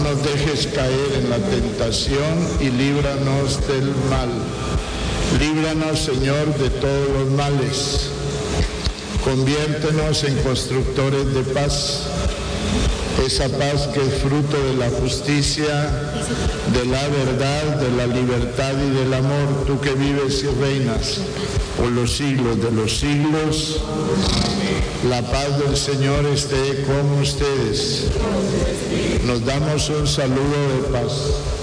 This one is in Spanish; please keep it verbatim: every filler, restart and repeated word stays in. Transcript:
nos dejes caer en la tentación y líbranos del mal. Líbranos, Señor, de todos los males. Conviértenos en constructores de paz, esa paz que es fruto de la justicia, de la verdad, de la libertad y del amor, tú que vives y reinas por los siglos de los siglos. La paz del Señor esté con ustedes. Nos damos un saludo de paz.